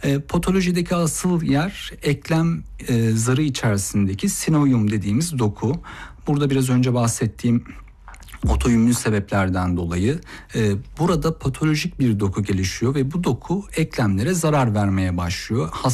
Patolojideki asıl yer eklem zarı içerisindeki sinovium dediğimiz doku. Burada biraz önce bahsettiğim otoimmün sebeplerden dolayı burada patolojik bir doku gelişiyor ve bu doku eklemlere zarar vermeye başlıyor.